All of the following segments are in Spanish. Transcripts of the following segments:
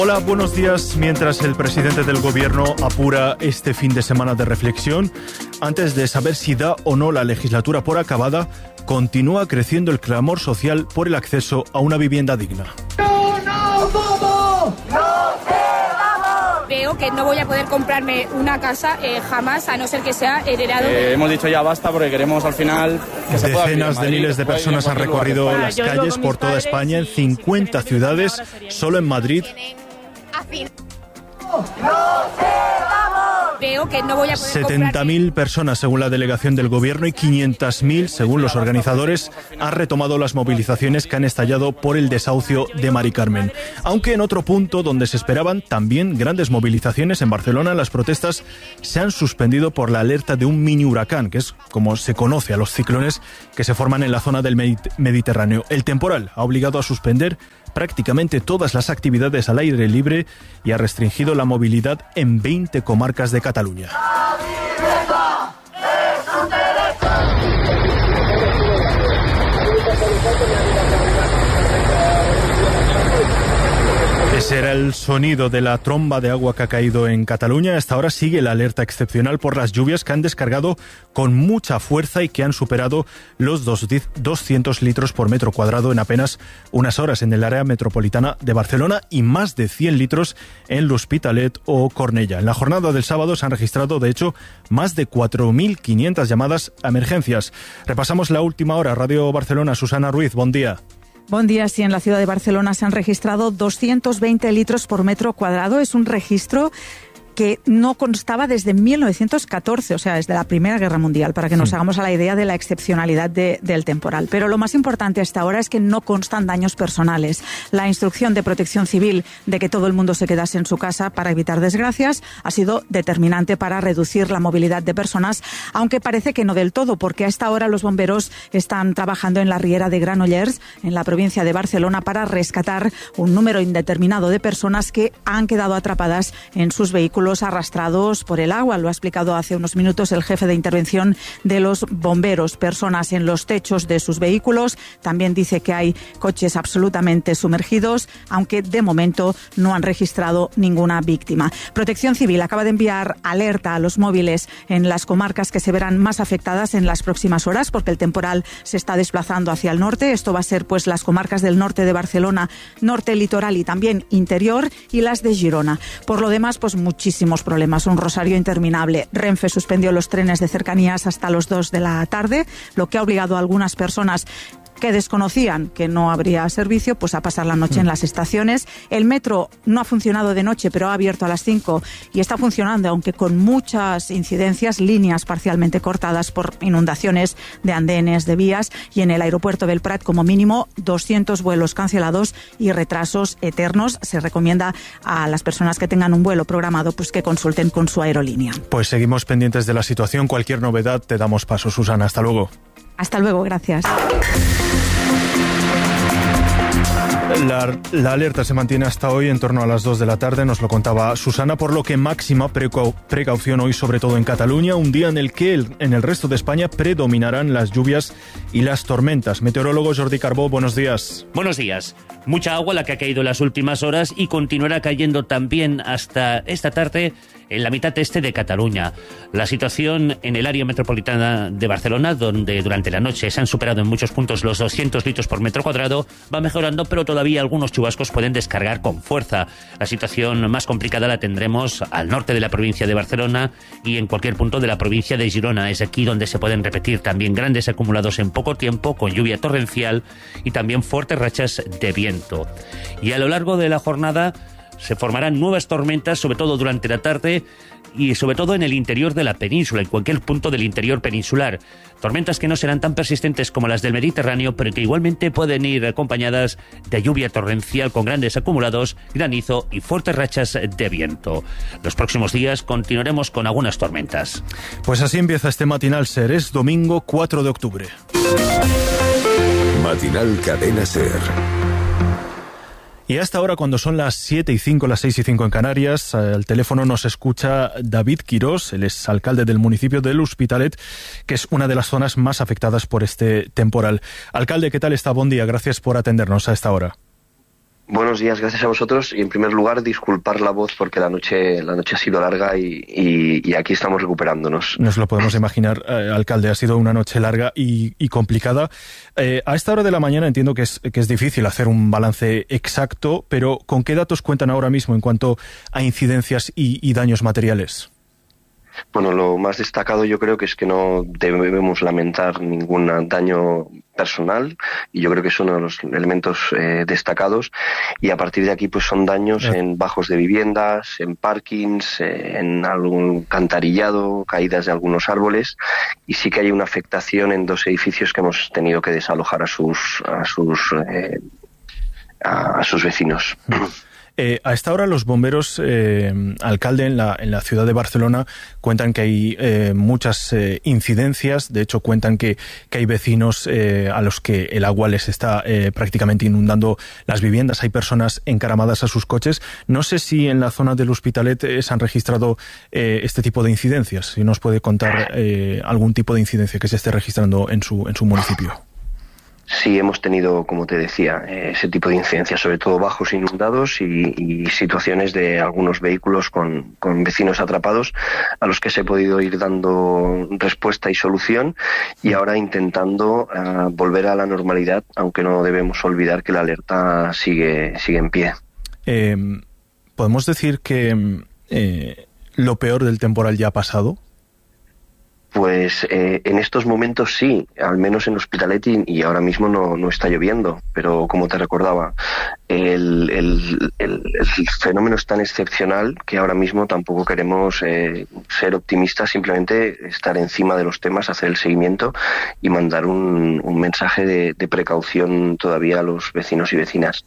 Hola, buenos días. Mientras el presidente del gobierno apura este fin de semana de reflexión, antes de saber si da o no la legislatura por acabada, continúa creciendo el clamor social por el acceso a una vivienda digna. Veo que no voy a poder comprarme una casa jamás, a no ser que sea heredado. Hemos dicho ya basta porque queremos al final que se pueda. Decenas de miles de personas han recorrido las calles por toda España en 50 ciudades, solo en Madrid. Veo que no voy a poder 70.000 personas según la delegación del gobierno y 500.000 según los organizadores han retomado las movilizaciones que han estallado por el desahucio de Mari Carmen. Aunque en otro punto donde se esperaban también grandes movilizaciones, en Barcelona, las protestas se han suspendido por la alerta de un mini huracán, que es como se conoce a los ciclones que se forman en la zona del Mediterráneo. El temporal ha obligado a suspender prácticamente todas las actividades al aire libre y ha restringido la movilidad en 20 comarcas de Cataluña. Ese era el sonido de la tromba de agua que ha caído en Cataluña. Hasta ahora sigue la alerta excepcional por las lluvias que han descargado con mucha fuerza y que han superado los 200 litros por metro cuadrado en apenas unas horas en el área metropolitana de Barcelona y más de 100 litros en l'Hospitalet o Cornellà. En la jornada del sábado se han registrado, de hecho, más de 4.500 llamadas a emergencias. Repasamos la última hora. Radio Barcelona, Susana Ruiz, buen día. Buen día. Sí, en la ciudad de Barcelona se han registrado 220 litros por metro cuadrado. Es un registro que no constaba desde 1914, o sea, desde la Primera Guerra Mundial, para que nos hagamos a la idea de la excepcionalidad del temporal. Pero lo más importante hasta ahora es que no constan daños personales. La instrucción de Protección Civil de que todo el mundo se quedase en su casa para evitar desgracias ha sido determinante para reducir la movilidad de personas, aunque parece que no del todo, porque a esta hora los bomberos están trabajando en la riera de Granollers, en la provincia de Barcelona, para rescatar un número indeterminado de personas que han quedado atrapadas en sus vehículos arrastrados por el agua. Lo ha explicado hace unos minutos el jefe de intervención de los bomberos. Personas en los techos de sus vehículos. También dice que hay coches absolutamente sumergidos, aunque de momento no han registrado ninguna víctima. Protección Civil acaba de enviar alerta a los móviles en las comarcas que se verán más afectadas en las próximas horas, porque el temporal se está desplazando hacia el norte. Esto va a ser pues las comarcas del norte de Barcelona, norte litoral y también interior, y las de Girona. Por lo demás, pues muchísimos problemas, un rosario interminable. Renfe suspendió los trenes de cercanías hasta las 2 de la tarde, lo que ha obligado a algunas personas que desconocían que no habría servicio, pues a pasar la noche en las estaciones. El metro no ha funcionado de noche, pero ha abierto a las 5 y está funcionando, aunque con muchas incidencias, líneas parcialmente cortadas por inundaciones de andenes, de vías, y en el aeropuerto del Prat, como mínimo, 200 vuelos cancelados y retrasos eternos. Se recomienda a las personas que tengan un vuelo programado pues que consulten con su aerolínea. Pues seguimos pendientes de la situación. Cualquier novedad te damos paso, Susana. Hasta luego. Hasta luego, gracias. La alerta se mantiene hasta hoy en torno a las 2 de la tarde, nos lo contaba Susana, por lo que máxima precaución hoy, sobre todo en Cataluña, un día en el que en el resto de España predominarán las lluvias y las tormentas. Meteorólogo Jordi Carbó, buenos días. Buenos días. Mucha agua la que ha caído en las últimas horas y continuará cayendo también hasta esta tarde en la mitad este de Cataluña. La situación en el área metropolitana de Barcelona, donde durante la noche se han superado en muchos puntos los 200 litros por metro cuadrado, va mejorando, pero todavía algunos chubascos pueden descargar con fuerza. La situación más complicada la tendremos al norte de la provincia de Barcelona y en cualquier punto de la provincia de Girona. Es aquí donde se pueden repetir también grandes acumulados en poco tiempo, con lluvia torrencial y también fuertes rachas de viento. Y a lo largo de la jornada se formarán nuevas tormentas, sobre todo durante la tarde y sobre todo en el interior de la península, en cualquier punto del interior peninsular. Tormentas que no serán tan persistentes como las del Mediterráneo, pero que igualmente pueden ir acompañadas de lluvia torrencial con grandes acumulados, granizo y fuertes rachas de viento. Los próximos días continuaremos con algunas tormentas. Pues así empieza este matinal SER. Es domingo 4 de octubre. Matinal Cadena SER. Y hasta ahora, cuando son las 7:05, las 6:05 en Canarias, al teléfono nos escucha David Quirós, el exalcalde del municipio de l'Hospitalet, que es una de las zonas más afectadas por este temporal. Alcalde, ¿qué tal está? Buen día, gracias por atendernos a esta hora. Buenos días, gracias a vosotros. Y en primer lugar, disculpar la voz porque la noche ha sido larga y aquí estamos recuperándonos. Nos lo podemos imaginar, alcalde, ha sido una noche larga y complicada. A esta hora de la mañana entiendo que es difícil hacer un balance exacto, pero ¿con qué datos cuentan ahora mismo en cuanto a incidencias y daños materiales? Bueno, lo más destacado yo creo que es que no debemos lamentar ningún daño personal y yo creo que es uno de los elementos destacados, y a partir de aquí pues son daños en bajos de viviendas, en parkings, en algún cantarillado, caídas de algunos árboles, y sí que hay una afectación en 2 edificios que hemos tenido que desalojar a sus vecinos. A esta hora los bomberos, alcalde, en la ciudad de Barcelona cuentan que hay muchas incidencias. De hecho, cuentan que hay vecinos a los que el agua les está prácticamente inundando las viviendas. Hay personas encaramadas a sus coches. No sé si en la zona del Hospitalet se han registrado este tipo de incidencias. Si nos puede contar algún tipo de incidencia que se esté registrando en su municipio. Sí, hemos tenido, como te decía, ese tipo de incidencias, sobre todo bajos inundados y situaciones de algunos vehículos con vecinos atrapados, a los que se ha podido ir dando respuesta y solución, y ahora intentando volver a la normalidad, aunque no debemos olvidar que la alerta sigue en pie. ¿Podemos decir que lo peor del temporal ya ha pasado? Pues en estos momentos sí, al menos en Hospitalet, y ahora mismo no está lloviendo, pero como te recordaba, el fenómeno es tan excepcional que ahora mismo tampoco queremos ser optimistas, simplemente estar encima de los temas, hacer el seguimiento y mandar un mensaje de precaución todavía a los vecinos y vecinas.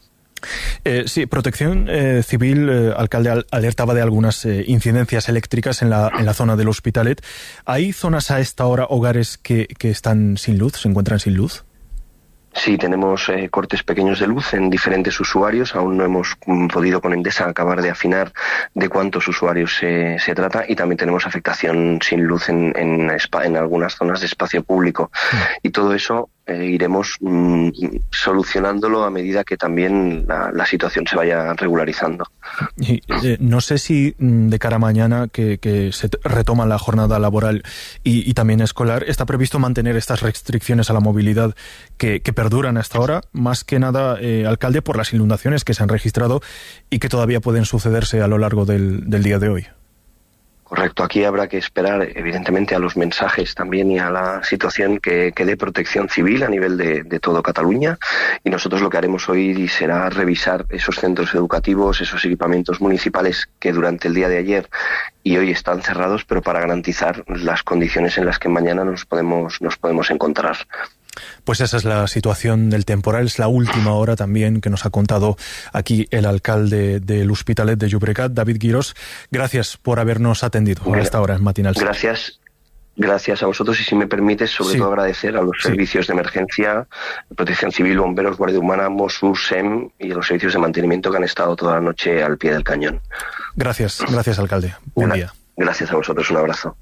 Sí, Protección Civil, alcalde, alertaba de algunas incidencias eléctricas en la zona del Hospitalet. ¿Hay zonas a esta hora, hogares que están sin luz, se encuentran sin luz? Sí, tenemos cortes pequeños de luz en diferentes usuarios. Aún no hemos podido con Endesa acabar de afinar de cuántos usuarios se trata, y también tenemos afectación sin luz en algunas zonas de espacio público. Y todo eso iremos solucionándolo a medida que también la situación se vaya regularizando. Y, no sé si de cara a mañana, que se retoma la jornada laboral y también escolar, está previsto mantener estas restricciones a la movilidad que perduran hasta ahora, más que nada, alcalde, por las inundaciones que se han registrado y que todavía pueden sucederse a lo largo del día de hoy. Correcto, aquí habrá que esperar evidentemente a los mensajes también y a la situación que dé Protección Civil a nivel de todo Cataluña, y nosotros lo que haremos hoy será revisar esos centros educativos, esos equipamientos municipales que durante el día de ayer y hoy están cerrados, pero para garantizar las condiciones en las que mañana nos podemos encontrar. Pues esa es la situación del temporal, es la última hora también que nos ha contado aquí el alcalde del Hospitalet de Llobregat, David Guirós. Gracias por habernos atendido a esta hora en Matinal. Gracias a vosotros, y si me permites, sobre todo agradecer a los servicios de emergencia, Protección Civil, Bomberos, Guardia Humana, Mossos, SEM y los servicios de mantenimiento que han estado toda la noche al pie del cañón. Gracias, alcalde. Buen día. Gracias a vosotros, un abrazo.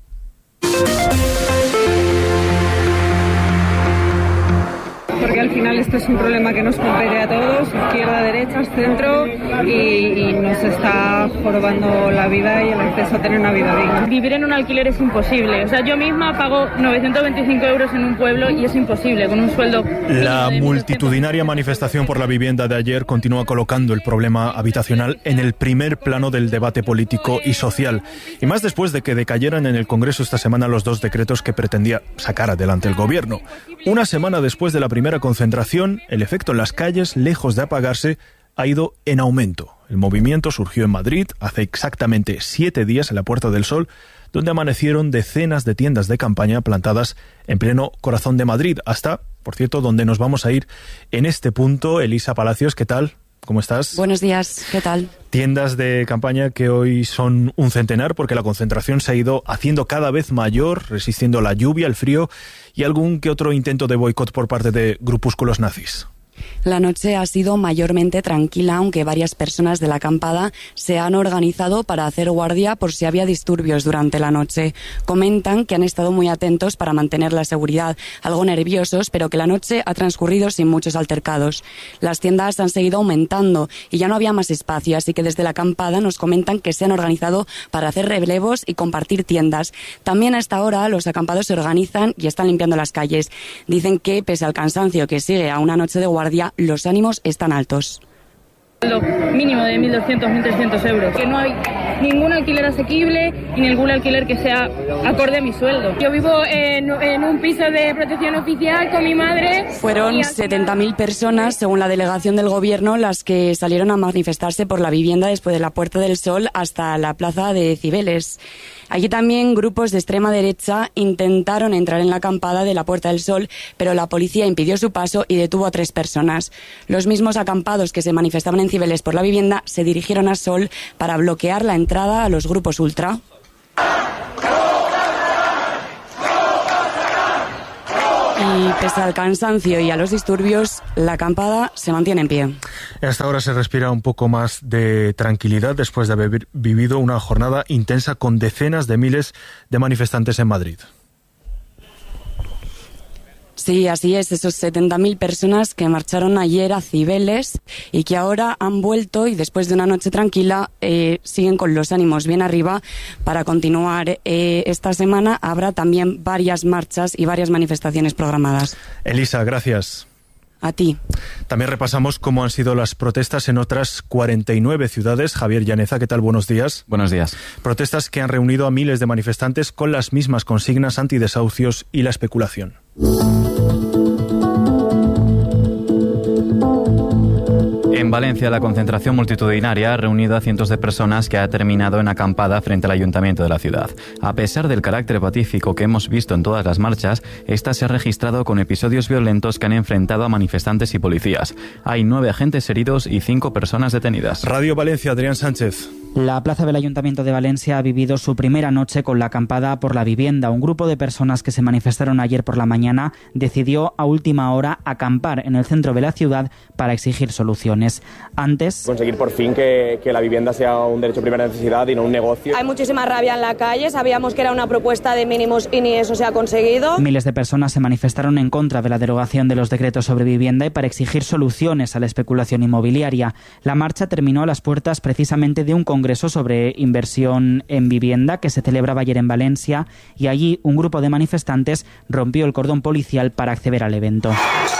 Porque al final esto es un problema que nos compete a todos, izquierda, derecha, centro, y nos está jorobando la vida y el acceso a tener una vida digna. Vivir en un alquiler es imposible. O sea, yo misma pago 925 euros en un pueblo y es imposible con un sueldo. La multitudinaria manifestación por la vivienda de ayer continúa colocando el problema habitacional en el primer plano del debate político y social. Y más después de que decayeran en el Congreso esta semana los 2 decretos que pretendía sacar adelante el gobierno. Una semana después de la primera concentración, el efecto en las calles, lejos de apagarse, ha ido en aumento. El movimiento surgió en Madrid hace exactamente 7 días en la Puerta del Sol, donde amanecieron decenas de tiendas de campaña plantadas en pleno corazón de Madrid, hasta, por cierto, donde nos vamos a ir en este punto. Elisa Palacios, ¿qué tal? ¿Cómo estás? Buenos días, ¿qué tal? Tiendas de campaña que hoy son un centenar, porque la concentración se ha ido haciendo cada vez mayor, resistiendo la lluvia, el frío y algún que otro intento de boicot por parte de grupúsculos nazis. La noche ha sido mayormente tranquila, aunque varias personas de la acampada se han organizado para hacer guardia por si había disturbios durante la noche. Comentan que han estado muy atentos para mantener la seguridad, algo nerviosos, pero que la noche ha transcurrido sin muchos altercados. Las tiendas han seguido aumentando y ya no había más espacio, así que desde la acampada nos comentan que se han organizado para hacer relevos y compartir tiendas. También a esta hora los acampados se organizan y están limpiando las calles. Dicen que, pese al cansancio que sigue a una noche de guardia, los ánimos están altos. Lo mínimo de 1.200, 1.300 euros. Que no hay ningún alquiler asequible y ningún alquiler que sea acorde a mi sueldo. Yo vivo en un piso de protección oficial con mi madre. Fueron 70.000 personas, según la delegación del gobierno, las que salieron a manifestarse por la vivienda después de la Puerta del Sol hasta la plaza de Cibeles. Allí también grupos de extrema derecha intentaron entrar en la acampada de la Puerta del Sol, pero la policía impidió su paso y detuvo a 3 personas. Los mismos acampados que se manifestaban en Cibeles por la vivienda se dirigieron a Sol para bloquear la entrada a los grupos ultra. Y pese al cansancio y a los disturbios, la acampada se mantiene en pie. Hasta ahora se respira un poco más de tranquilidad después de haber vivido una jornada intensa con decenas de miles de manifestantes en Madrid. Sí, así es, esos 70.000 personas que marcharon ayer a Cibeles y que ahora han vuelto y después de una noche tranquila siguen con los ánimos bien arriba para continuar. Esta semana habrá también varias marchas y varias manifestaciones programadas. Elisa, gracias. A ti. También repasamos cómo han sido las protestas en otras 49 ciudades. Javier Llaneza, ¿qué tal? Buenos días. Buenos días. Protestas que han reunido a miles de manifestantes con las mismas consignas antidesahucios y la especulación. En Valencia, la concentración multitudinaria ha reunido a cientos de personas que ha terminado en acampada frente al ayuntamiento de la ciudad. A pesar del carácter pacífico que hemos visto en todas las marchas, esta se ha registrado con episodios violentos que han enfrentado a manifestantes y policías. Hay 9 agentes heridos y 5 personas detenidas. Radio Valencia, Adrián Sánchez. La plaza del Ayuntamiento de Valencia ha vivido su primera noche con la acampada por la vivienda. Un grupo de personas que se manifestaron ayer por la mañana decidió a última hora acampar en el centro de la ciudad para exigir soluciones. Antes, conseguir por fin que la vivienda sea un derecho de primera necesidad y no un negocio. Hay muchísima rabia en la calle, sabíamos que era una propuesta de mínimos y ni eso se ha conseguido. Miles de personas se manifestaron en contra de la derogación de los decretos sobre vivienda y para exigir soluciones a la especulación inmobiliaria. La marcha terminó a las puertas precisamente de un congreso sobre inversión en vivienda que se celebraba ayer en Valencia y allí un grupo de manifestantes rompió el cordón policial para acceder al evento.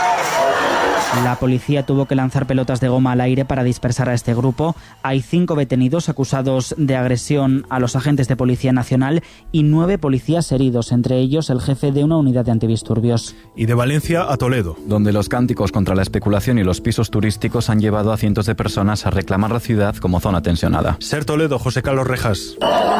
La policía tuvo que lanzar pelotas de goma al aire para dispersar a este grupo. Hay 5 detenidos acusados de agresión a los agentes de Policía Nacional y 9 policías heridos, entre ellos el jefe de una unidad de antidisturbios. Y de Valencia a Toledo, donde los cánticos contra la especulación y los pisos turísticos han llevado a cientos de personas a reclamar la ciudad como zona tensionada. Ser Toledo, José Carlos Rejas.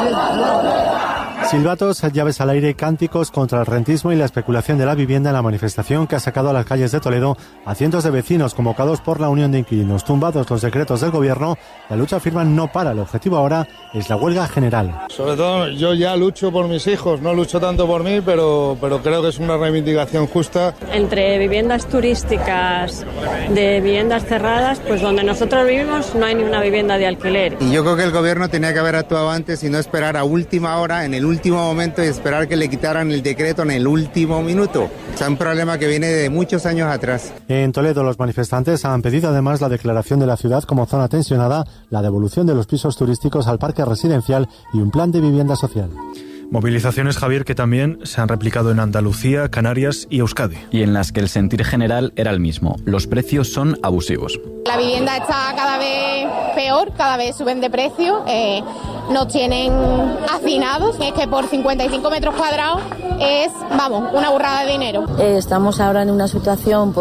Silbatos, llaves al aire, cánticos contra el rentismo y la especulación de la vivienda en la manifestación que ha sacado a las calles de Toledo a cientos de vecinos convocados por la Unión de Inquilinos. Tumbados los decretos del gobierno, la lucha afirma no para. El objetivo ahora es la huelga general. Sobre todo yo ya lucho por mis hijos, no lucho tanto por mí, pero creo que es una reivindicación justa. Entre viviendas turísticas, de viviendas cerradas, pues donde nosotros vivimos no hay ni una vivienda de alquiler. Y yo creo que el gobierno tenía que haber actuado antes y no esperar a última hora, en el último momento, y esperar que le quitaran el decreto en el último minuto. Es un problema que viene de muchos años atrás. En Toledo, los manifestantes han pedido además la declaración de la ciudad como zona tensionada, la devolución de los pisos turísticos al parque residencial y un plan de vivienda social. Movilizaciones, Javier, que también se han replicado en Andalucía, Canarias y Euskadi. Y en las que el sentir general era el mismo. Los precios son abusivos. La vivienda está cada vez peor, cada vez suben de precio. Nos tienen hacinados. Es que por 55 metros cuadrados es, una burrada de dinero. Estamos ahora en una situación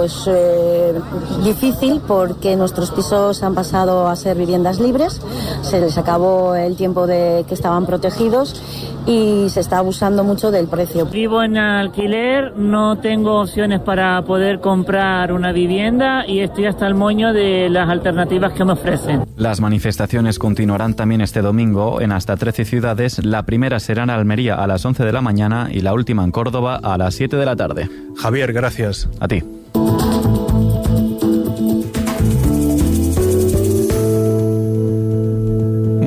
difícil porque nuestros pisos han pasado a ser viviendas libres. Se les acabó el tiempo de que estaban protegidos y se está abusando mucho del precio. Vivo en alquiler, no tengo opciones para poder comprar una vivienda y estoy hasta el moño de las alternativas que me ofrecen. Las manifestaciones continuarán también este domingo en hasta 13 ciudades. La primera será en Almería a las 11 de la mañana y la última en Córdoba a las 7 de la tarde. Javier, gracias. A ti.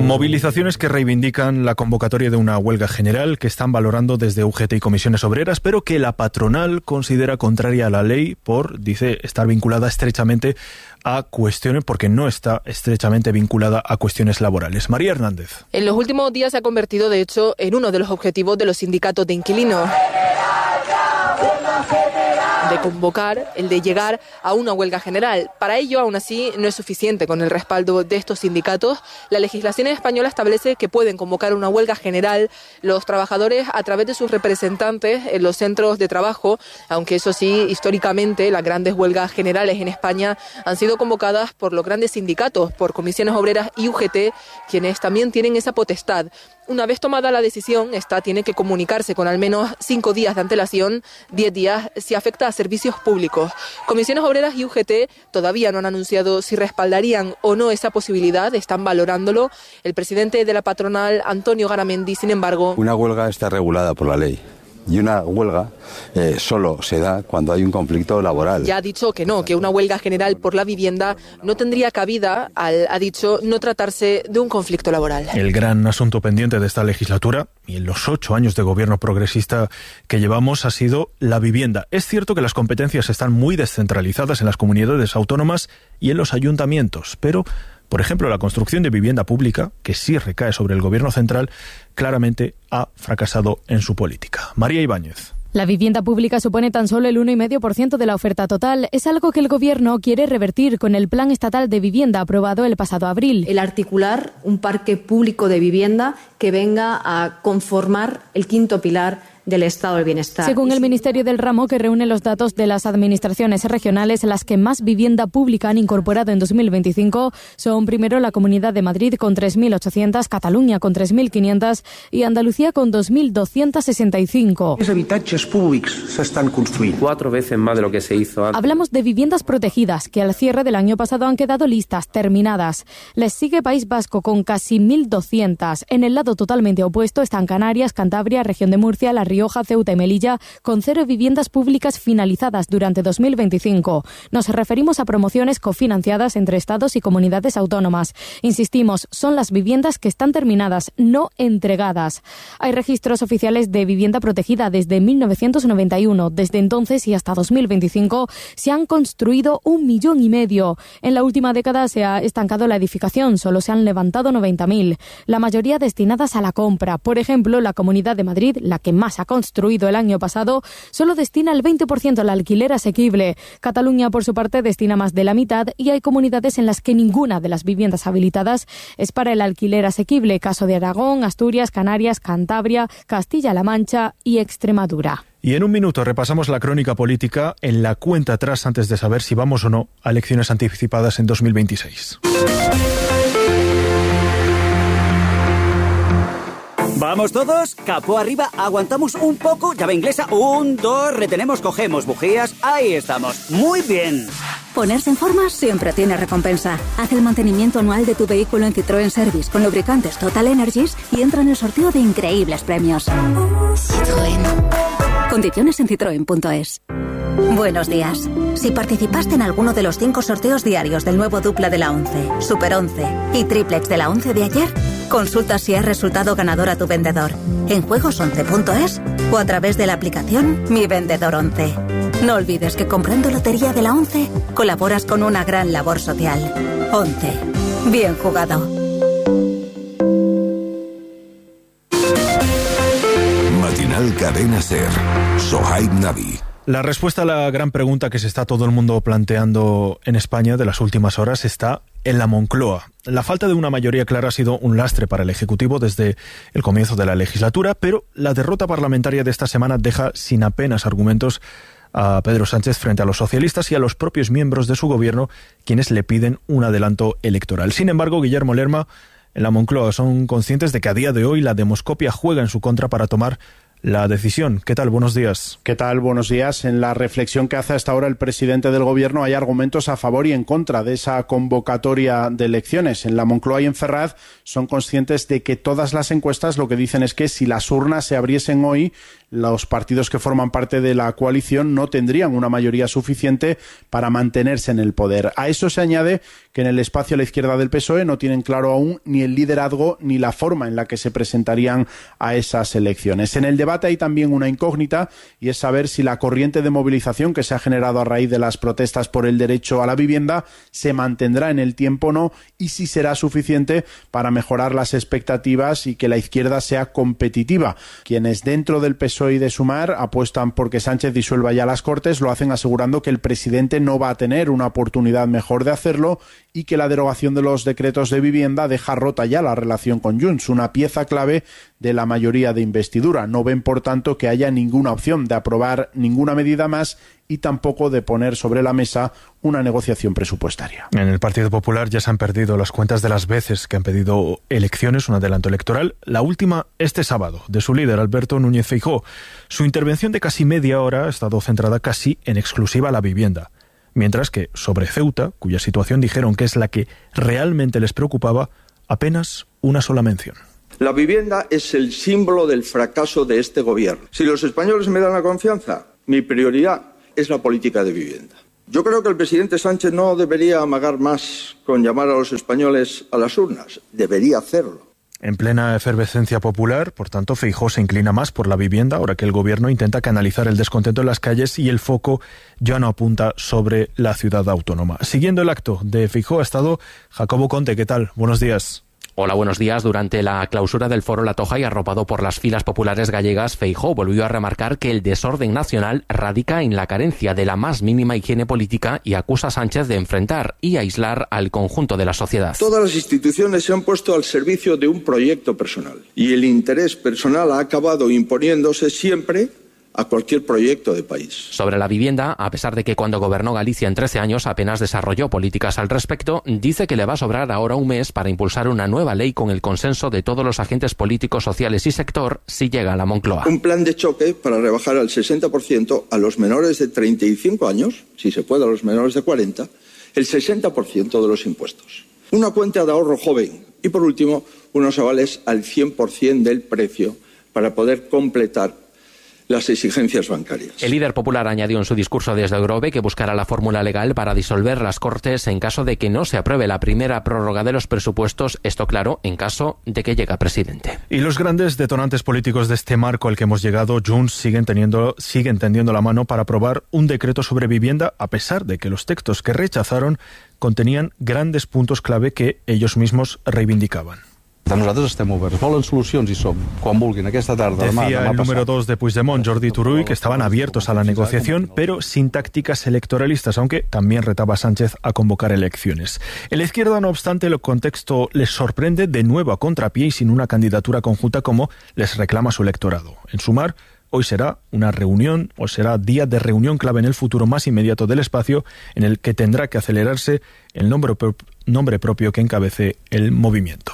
Movilizaciones que reivindican la convocatoria de una huelga general que están valorando desde UGT y comisiones obreras, pero que la patronal considera contraria a la ley dice, estar vinculada estrechamente a cuestiones, porque no está estrechamente vinculada a cuestiones laborales. María Hernández. En los últimos días se ha convertido, de hecho, en uno de los objetivos de los sindicatos de inquilinos, de convocar, el de llegar a una huelga general. Para ello, aún así, no es suficiente con el respaldo de estos sindicatos. La legislación española establece que pueden convocar una huelga general los trabajadores a través de sus representantes en los centros de trabajo, aunque eso sí, históricamente, las grandes huelgas generales en España han sido convocadas por los grandes sindicatos, por comisiones obreras y UGT, quienes también tienen esa potestad. Una vez tomada la decisión, esta tiene que comunicarse con al menos 5 días de antelación, 10 días si afecta a servicios públicos. Comisiones Obreras y UGT todavía no han anunciado si respaldarían o no esa posibilidad, están valorándolo. El presidente de la patronal, Antonio Garamendi, sin embargo... Una huelga está regulada por la ley. Y una huelga solo se da cuando hay un conflicto laboral. Ya ha dicho que no, que una huelga general por la vivienda no tendría cabida ha dicho no tratarse de un conflicto laboral. El gran asunto pendiente de esta legislatura y en los 8 años de gobierno progresista que llevamos ha sido la vivienda. Es cierto que las competencias están muy descentralizadas en las comunidades autónomas y en los ayuntamientos, pero... Por ejemplo, la construcción de vivienda pública, que sí recae sobre el gobierno central, claramente ha fracasado en su política. María Ibáñez. La vivienda pública supone tan solo el 1,5% de la oferta total. Es algo que el Gobierno quiere revertir con el Plan Estatal de Vivienda aprobado el pasado abril. El articular un parque público de vivienda que venga a conformar el quinto pilar del Estado del Bienestar. Según el Ministerio del Ramo, que reúne los datos de las administraciones regionales, las que más vivienda pública han incorporado en 2025 son primero la Comunidad de Madrid con 3.800, Cataluña con 3.500 y Andalucía con 2.265. Els habitatges públics s'estan construint 4 veces más de lo que se hizo antes. Hablamos de viviendas protegidas que al cierre del año pasado han quedado listas, terminadas. Les sigue País Vasco con casi 1.200. En el lado totalmente opuesto están Canarias, Cantabria, Región de Murcia, La Rioja, Ceuta y Melilla, con 0 viviendas públicas finalizadas durante 2025. Nos referimos a promociones cofinanciadas entre estados y comunidades autónomas. Insistimos, son las viviendas que están terminadas, no entregadas. Hay registros oficiales de vivienda protegida desde 1991. Desde entonces y hasta 2025 se han construido 1,5 millones. En la última década se ha estancado la edificación, solo se han levantado 90.000, la mayoría destinadas a la compra. Por ejemplo, la Comunidad de Madrid, la que más ha construido el año pasado, solo destina el 20% al alquiler asequible. Cataluña, por su parte, destina más de la mitad y hay comunidades en las que ninguna de las viviendas habilitadas es para el alquiler asequible. Caso de Aragón, Asturias, Canarias, Cantabria, Castilla-La Mancha y Extremadura. Y en un minuto repasamos la crónica política en la cuenta atrás antes de saber si vamos o no a elecciones anticipadas en 2026. ¿Vamos todos? Capó arriba, aguantamos un poco, llave inglesa, 1, 2, retenemos, cogemos, bujías, ahí estamos. Muy bien. Ponerse en forma siempre tiene recompensa. Haz el mantenimiento anual de tu vehículo en Citroën Service con lubricantes Total Energies y entra en el sorteo de increíbles premios. Citroën. Condiciones en citroen.es. Buenos días. Si participaste en alguno de los 5 sorteos diarios del nuevo Dupla de la 11, Super 11 y Triplex de la 11 de ayer, consulta si has resultado ganador a tu vendedor en juegos11.es o a través de la aplicación Mi Vendedor 11. No olvides que comprando Lotería de la 11 colaboras con una gran labor social. 11. Bien jugado. Matinal Cadena SER. Sohaib Navi. La respuesta a la gran pregunta que se está todo el mundo planteando en España de las últimas horas está en la Moncloa. La falta de una mayoría clara ha sido un lastre para el Ejecutivo desde el comienzo de la legislatura, pero la derrota parlamentaria de esta semana deja sin apenas argumentos a Pedro Sánchez frente a los socialistas y a los propios miembros de su gobierno, quienes le piden un adelanto electoral. Sin embargo, Guillermo Lerma, en la Moncloa son conscientes de que a día de hoy la demoscopia juega en su contra para tomar la decisión. ¿Qué tal? Buenos días. ¿Qué tal? Buenos días. En la reflexión que hace hasta ahora el presidente del Gobierno hay argumentos a favor y en contra de esa convocatoria de elecciones. En la Moncloa y en Ferraz son conscientes de que todas las encuestas lo que dicen es que si las urnas se abriesen hoy, los partidos que forman parte de la coalición no tendrían una mayoría suficiente para mantenerse en el poder. A eso se añade que en el espacio a la izquierda del PSOE no tienen claro aún ni el liderazgo ni la forma en la que se presentarían a esas elecciones. En el debate hay también una incógnita y es saber si la corriente de movilización que se ha generado a raíz de las protestas por el derecho a la vivienda se mantendrá en el tiempo o no y si será suficiente para mejorar las expectativas y que la izquierda sea competitiva. Quienes dentro del PSOE y de Sumar apuestan por que Sánchez disuelva ya las Cortes, lo hacen asegurando que el presidente no va a tener una oportunidad mejor de hacerlo y que la derogación de los decretos de vivienda deja rota ya la relación con Junts, una pieza clave de la mayoría de investidura. No ven, por tanto, que haya ninguna opción de aprobar ninguna medida más y tampoco de poner sobre la mesa una negociación presupuestaria. En el Partido Popular ya se han perdido las cuentas de las veces que han pedido elecciones, un adelanto electoral, la última este sábado, de su líder, Alberto Núñez Feijóo. Su intervención de casi media hora ha estado centrada casi en exclusiva a la vivienda, mientras que sobre Ceuta, cuya situación dijeron que es la que realmente les preocupaba, apenas una sola mención. La vivienda es el símbolo del fracaso de este gobierno. Si los españoles me dan la confianza, mi prioridad es la política de vivienda. Yo creo que el presidente Sánchez no debería amagar más con llamar a los españoles a las urnas. Debería hacerlo. En plena efervescencia popular, por tanto, Feijóo se inclina más por la vivienda, ahora que el gobierno intenta canalizar el descontento en las calles y el foco ya no apunta sobre la ciudad autónoma. Siguiendo el acto de Feijóo ha estado Jacobo Conte. ¿Qué tal? Buenos días. Hola, buenos días. Durante la clausura del Foro La Toja y arropado por las filas populares gallegas, Feijóo volvió a remarcar que el desorden nacional radica en la carencia de la más mínima higiene política y acusa a Sánchez de enfrentar y aislar al conjunto de la sociedad. Todas las instituciones se han puesto al servicio de un proyecto personal y el interés personal ha acabado imponiéndose siempre a cualquier proyecto de país. Sobre la vivienda, a pesar de que cuando gobernó Galicia en 13 años apenas desarrolló políticas al respecto, dice que le va a sobrar ahora un mes para impulsar una nueva ley con el consenso de todos los agentes políticos, sociales y sector si llega a la Moncloa. Un plan de choque para rebajar al 60% a los menores de 35 años, si se puede a los menores de 40, el 60% de los impuestos. Una cuenta de ahorro joven y, por último, unos avales al 100% del precio para poder completar las exigencias bancarias. El líder popular añadió en su discurso desde Grove que buscará la fórmula legal para disolver las Cortes en caso de que no se apruebe la primera prórroga de los presupuestos, esto claro, en caso de que llegue presidente. Y los grandes detonantes políticos de este marco al que hemos llegado, Junts siguen tendiendo la mano para aprobar un decreto sobre vivienda, a pesar de que los textos que rechazaron contenían grandes puntos clave que ellos mismos reivindicaban. Nosaltres estem oberts. Volen solucions i som, quan vulguin, aquesta tarda, Decía el número 2 de Puigdemont, Jordi Turull, que estaban abiertos a la negociación, pero sin tácticas electoralistas, aunque también retaba a Sánchez a convocar elecciones. En la izquierda, no obstante, el contexto les sorprende de nuevo a contrapié y sin una candidatura conjunta como les reclama su electorado. En Sumar, hoy será una reunión o será día de reunión clave en el futuro más inmediato del espacio en el que tendrá que acelerarse el nombre propio que encabece el movimiento.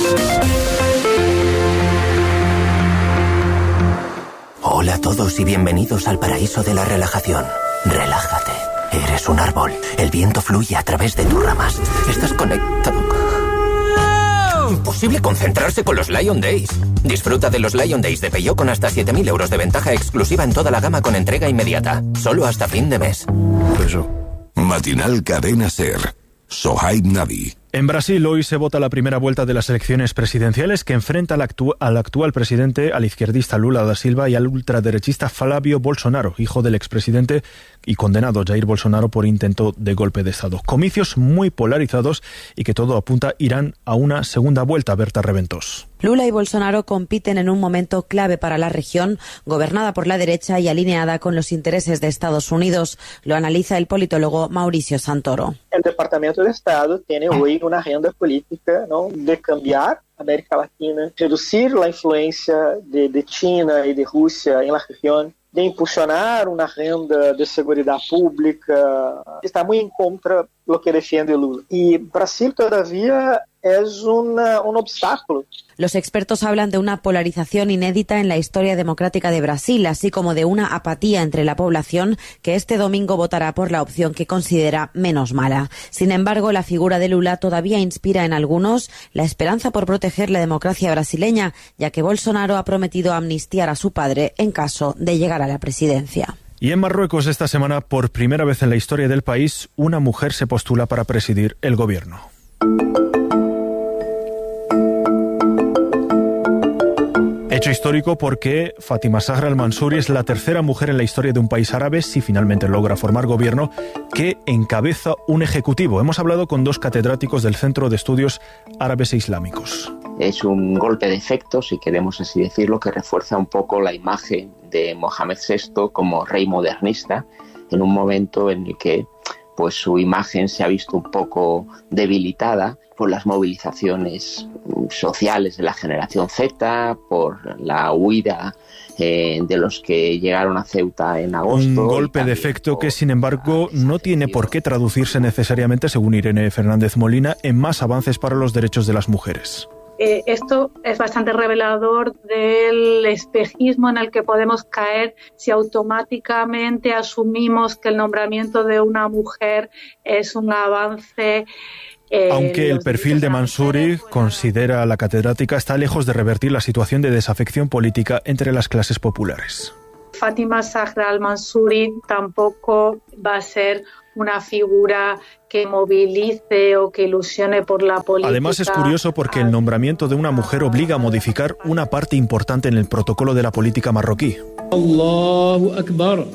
Hola a todos y bienvenidos al paraíso de la relajación. Relájate. Eres un árbol. El viento fluye a través de tus ramas. Estás conectado. Imposible concentrarse con los Lion Days. Disfruta de los Lion Days de Peugeot con hasta 7.000 euros de ventaja exclusiva en toda la gama con entrega inmediata. Solo hasta fin de mes. Matinal Cadena SER. Sohaib Navi. En Brasil hoy se vota la primera vuelta de las elecciones presidenciales que enfrenta al actual presidente, al izquierdista Lula da Silva y al ultraderechista Flávio Bolsonaro, hijo del expresidente y condenado Jair Bolsonaro por intento de golpe de Estado. Comicios muy polarizados y que todo apunta irán a una segunda vuelta. Berta Reventós. Lula y Bolsonaro compiten en un momento clave para la región, gobernada por la derecha y alineada con los intereses de Estados Unidos. Lo analiza el politólogo Mauricio Santoro. El Departamento de Estado tiene hoy una agenda política, ¿no?, de cambiar América Latina, reducir la influencia de China y de Rusia en la región, de impulsionar una agenda de seguridad pública. Está muy en contra de lo que defiende Lula. Y Brasil todavía es un obstáculo. Los expertos hablan de una polarización inédita en la historia democrática de Brasil, así como de una apatía entre la población que este domingo votará por la opción que considera menos mala. Sin embargo, la figura de Lula todavía inspira en algunos la esperanza por proteger la democracia brasileña, ya que Bolsonaro ha prometido amnistiar a su padre en caso de llegar a la presidencia. Y en Marruecos esta semana, por primera vez en la historia del país, una mujer se postula para presidir el gobierno. Hecho histórico porque Fátima Zahra al-Mansouri es la tercera mujer en la historia de un país árabe, si finalmente logra formar gobierno, que encabeza un ejecutivo. Hemos hablado con dos catedráticos del Centro de Estudios Árabes e Islámicos. Es un golpe de efecto, si queremos así decirlo, que refuerza un poco la imagen de Mohamed VI como rey modernista, en un momento en el que pues su imagen se ha visto un poco debilitada por las movilizaciones sociales de la generación Z, por la huida de los que llegaron a Ceuta en agosto. Un golpe de efecto que, sin embargo, no tiene por qué traducirse necesariamente, según Irene Fernández Molina, en más avances para los derechos de las mujeres. Esto es bastante revelador del espejismo en el que podemos caer si automáticamente asumimos que el nombramiento de una mujer es un avance. Aunque el perfil de Mansouri, considera la catedrática, está lejos de revertir la situación de desafección política entre las clases populares. Fátima Zahra al-Mansouri tampoco va a ser una figura que movilice o que ilusione por la política. Además es curioso porque el nombramiento de una mujer obliga a modificar una parte importante en el protocolo de la política marroquí. Allahu Akbar.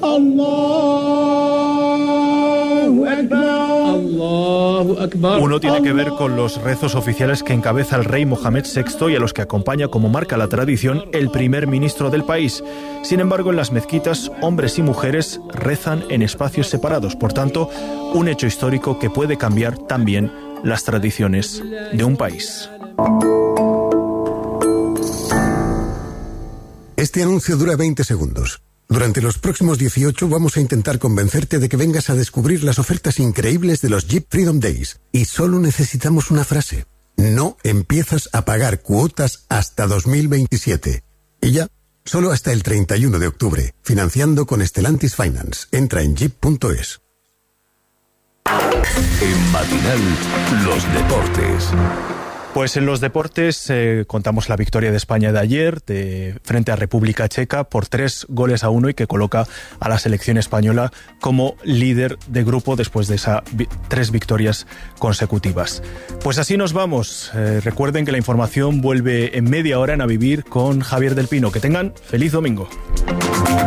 Allahu Akbar. Allahu Akbar. Uno tiene que ver con los rezos oficiales que encabeza el rey Mohamed VI y a los que acompaña, como marca la tradición, el primer ministro del país. Sin embargo, en las mezquitas, hombres y mujeres rezan en espacios separados. Por tanto, un hecho histórico que puede cambiar también las tradiciones de un país. Este anuncio dura 20 segundos. Durante los próximos 18 vamos a intentar convencerte de que vengas a descubrir las ofertas increíbles de los Jeep Freedom Days. Y solo necesitamos una frase. No empiezas a pagar cuotas hasta 2027. Y ya, solo hasta el 31 de octubre. Financiando con Stellantis Finance. Entra en jeep.es. En Matinal, los deportes. Pues en los deportes contamos la victoria de España de ayer frente a República Checa por 3-1 y que coloca a la selección española como líder de grupo después de esas 3 victorias consecutivas. Pues así nos vamos. Recuerden que la información vuelve en media hora en A Vivir con Javier del Pino. Que tengan feliz domingo.